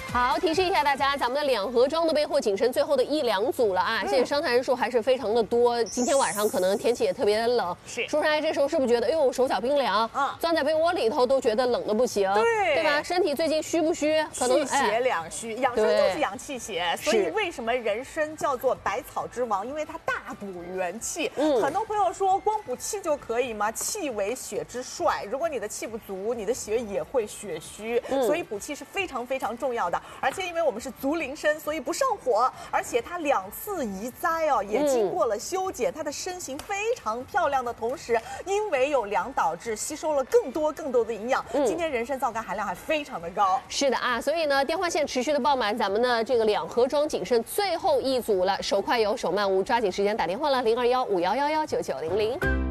好，提示一下大家，咱们的2盒装的备货仅剩最后的1、2组了啊！现在商谈人数还是非常的多。今天晚上可能天气也特别的冷， 是。 说出来这时候是不是觉得，哎呦手脚冰凉？钻在被窝里头都觉得冷的不行，对吧？身体最近虚不虚？可能气血两虚，养生就是养气血，所以为什么人参叫做百草之王？因为它大补元气。很多朋友说光补气就可以吗？气为血之帅，如果你的气不足，你的血也会血虚，所以补气是非常非常重要的。而且因为我们是足灵参，所以不上火，而且它2次移栽哦，也经过了修剪，它的身形非常漂亮的同时，因为有2导致吸收了更多的营养。今天人参皂苷含量还非常的高。是的啊，所以呢，电话线持续的爆满，咱们的这个2盒装仅剩最后1组了，手快有手慢无，抓紧时间打电话了，0215111990。